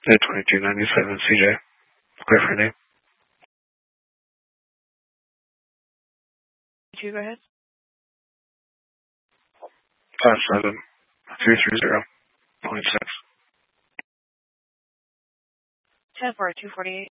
at 2297 CJ. Clear for name. Go ahead. 57330.6. 10-4, 248.